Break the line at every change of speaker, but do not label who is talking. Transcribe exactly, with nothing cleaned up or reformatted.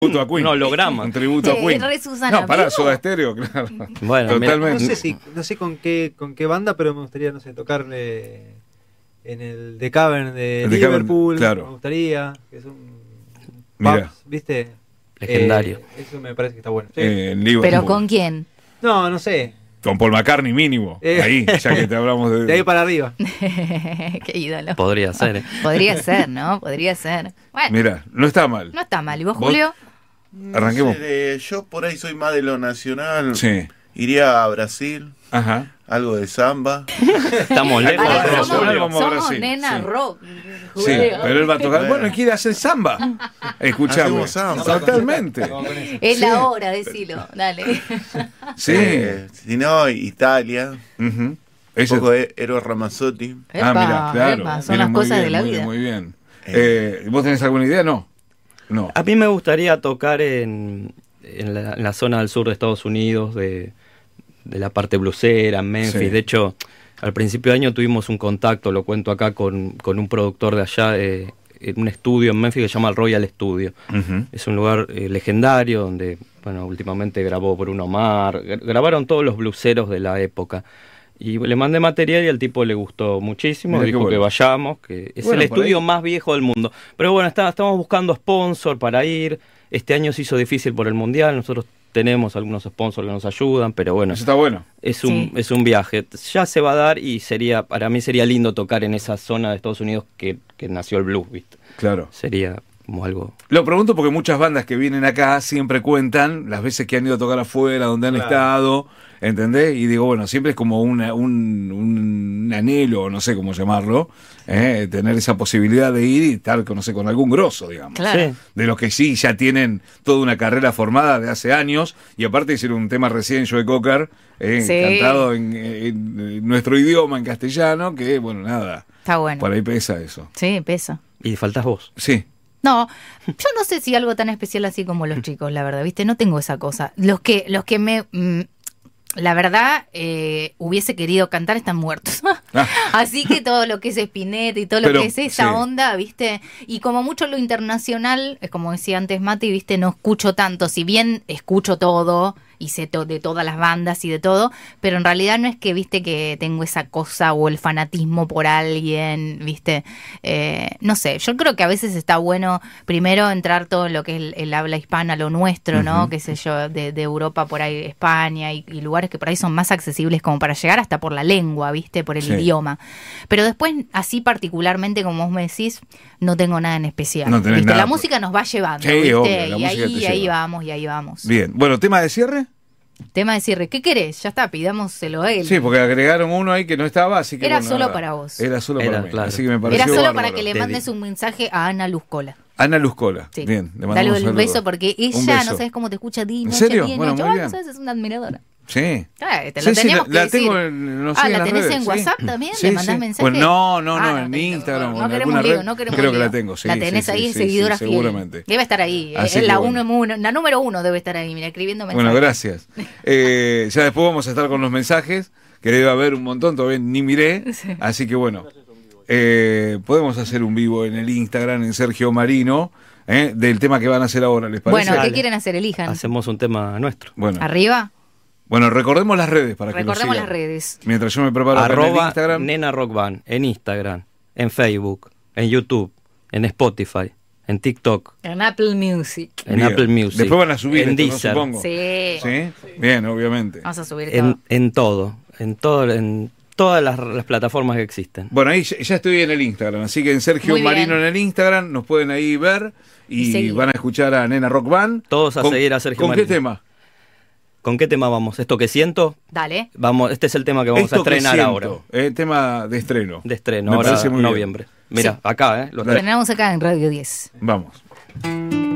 tributo a Queen.
Un holograma.
Un tributo a
Eh,
Queen.
re Susana
No, pará,
Vivo.
Soda Stereo, claro.
Bueno, mira,
Totalmente.
No sé si, no sé con qué con qué banda, pero me gustaría, no sé, tocarle en el The Cavern de
El The Cavern,
Liverpool.
claro.
Me gustaría, que es un
Mira.
pub, ¿viste?
Legendario.
Eh, eso me parece que está bueno. Sí.
Eh, en Liverpool.
¿Pero con quién?
No, no sé.
Con Paul McCartney mínimo.
Eh.
Ahí, ya que te hablamos de...
De ahí para arriba.
Qué ídolo.
podría ser. ¿eh?
Podría ser, ¿no? Podría ser. Bueno,
Mira, no está mal.
no está mal. ¿Y vos,
¿Vos?
Julio?
Arranquemos.
No sé, eh, yo por ahí soy más de lo nacional.
Sí.
Iría a Brasil,
Ajá.
algo de samba.
Estamos lejos.
Pará,
Ahora,
somos,
ahora vamos a
somos
Brasil,
nena
sí.
rock.
Sí,
Julio.
pero él va a tocar. Bueno, él quiere hacer samba. Escuchame.
Hacemos samba.
Totalmente.
Vamos con eso.
Es
Sí.
la hora, decilo. Dale.
Sí.
Eh, si no, Italia.
Ujú.
Un
Ese-
poco de Eros Ramazzotti.
Ah, mira, claro.
epa, son
Viene
las
muy
cosas
bien,
de la
muy
vida.
bien, Muy bien. Eh, ¿Vos tenés alguna idea? No. No.
A mí me gustaría tocar en, en, la, en la zona del sur de Estados Unidos, de, de la parte blusera, en Memphis.
Sí.
De hecho, al principio de año tuvimos un contacto, lo cuento acá, con, con un productor de allá, eh, en un estudio en Memphis que se llama el Royal Studio.
Ujú.
Es un lugar eh, legendario donde, bueno, últimamente grabó Bruno Mars, gra- grabaron todos los bluseros de la época. Y le mandé material y al tipo le gustó muchísimo,
Mira qué
dijo
bueno.
que vayamos, que es
Bueno,
el
por
estudio
ahí.
más viejo del mundo. Pero bueno, está, estamos buscando sponsor para ir. Este año se hizo difícil por el Mundial, nosotros tenemos algunos sponsors que nos ayudan, pero bueno,
Eso está bueno.
es un,
Sí.
es un viaje. Ya se va a dar y sería, para mí sería lindo tocar en esa zona de Estados Unidos que, que nació el blues, ¿viste?
Claro.
Sería como algo...
Lo pregunto porque muchas bandas que vienen acá siempre cuentan las veces que han ido a tocar afuera, donde han
Claro.
estado, ¿entendés? Y digo, bueno, siempre es como una, un, un anhelo, no sé cómo llamarlo, ¿eh? Tener esa posibilidad de ir y estar, con, no sé, con algún grosso, digamos.
Claro.
Sí.
De los que sí ya tienen toda una carrera formada de hace años, y aparte hicieron un tema recién, Joe Cocker, eh,
Sí.
cantado en, en- en nuestro idioma, en castellano, que bueno, nada,
Está bueno.
por ahí pesa eso.
Sí, pesa.
Y faltas vos.
Sí.
No, yo no sé si algo tan especial así como los chicos, la verdad, ¿viste? No tengo esa cosa. Los que, los que me... mm, la verdad, eh, hubiese querido cantar están muertos.
Ah.
Así que todo lo que es Spinetta y todo lo
Pero,
que es esa
sí.
onda, ¿viste? Y como mucho lo internacional, es como decía antes Mati, ¿viste? No escucho tanto. Si bien escucho todo y sé to- de todas las bandas y de todo, pero en realidad no es que, ¿viste? Que tengo esa cosa o el fanatismo por alguien, ¿viste? Eh, no sé, yo creo que a veces está bueno primero entrar todo en lo que es el, el habla hispana, lo nuestro, ¿no? Qué sé yo, de, de Europa por ahí, España y, y lugares que por ahí son más accesibles como para llegar hasta por la lengua, ¿viste? Por el
Sí.
idioma. Pero después, así particularmente como vos me decís, no tengo nada en especial.
No tenés
¿Viste?
nada.
La música nos va llevando,
Sí,
¿viste?
obvio, la
y
música
ahí,
te
ahí
lleva.
vamos, y ahí vamos.
Bien. Bueno, tema de cierre.
Tema de cierre, ¿qué querés? Ya está, pidámoselo a él.
Sí, porque agregaron uno ahí que no estaba, así que
Era
bueno,
solo
nada.
para vos.
Era solo para
Era,
mí,
claro.
así que me pareció
Era solo
bárbaro.
para que le
Te
mandes
di-
un mensaje a Ana Luzcola.
Ana Luzcola.
Sí.
Bien, le
Dale
mandamos
un
saludo.
beso porque
Un
ella,
beso.
no sabes cómo te escucha día y
¿En
noche,
serio?
día y
Bueno,
noche.
muy
Ay,
bien.
no sabes, es una admiradora.
Sí.
Ah, te
Sí,
lo
sí,
teníamos
la,
que
la
decir.
tengo en, no sé,
Ah,
en
¿la
las
tenés
redes,
en
sí.
WhatsApp también?
Sí,
¿Le mandás
sí.
mensaje?
Pues no, no, no,
Ah,
en
te-
Instagram o
no
en
queremos
alguna
lío,
red.
no queremos
Creo que
lío.
la tengo, sí.
La tenés
sí,
ahí,
sí, sí,
seguidora
sí,
fiel.
seguramente.
Debe estar ahí.
Así
Es
que
la,
bueno.
uno, la número uno debe estar ahí, mira, escribiendo mensajes.
Bueno, gracias. Eh, ya después vamos a estar con los mensajes, que debe haber un montón, todavía ni miré. Así que bueno, eh, podemos hacer un vivo en el Instagram, en Sergio Marino, eh, del tema que van a hacer ahora, ¿les parece?
Bueno, ¿qué
Dale.
quieren hacer? Elijan.
Hacemos un tema nuestro.
Bueno,
¿Arriba?
bueno, recordemos las redes para que lo
Recordemos
sigan.
las redes.
Mientras yo me preparo acá en el
Arroba
Instagram.
Nena Rock Band, en Instagram, en Facebook, en YouTube, en Spotify, en TikTok,
En Apple Music.
en
Bien.
Apple Music.
Después van a subir
en
esto, ¿no?
Deezer,
Supongo.
Sí.
¿Sí? Bien, obviamente.
Vamos a subir
en,
todo.
en todo, en todo, en todas las, las plataformas que existen.
Bueno, ahí ya, ya estoy en el Instagram, así que en Sergio
Muy bien.
Marino en el Instagram nos pueden ahí ver
Y
y,
seguir.
van a escuchar a Nena Rock Band.
Todos a
¿Con-
seguir a Sergio
¿Con
Marino.
qué tema?
¿Con qué tema vamos? ¿Esto que siento?
Dale.
Vamos, este es el tema que vamos
Esto
a estrenar
que siento,
ahora.
eh, tema de estreno.
De estreno,
Me
ahora
parece muy
en
bien.
noviembre. Mira,
Sí.
acá, ¿eh? Lo
Dale.
Terminamos acá en Radio diez.
Vamos.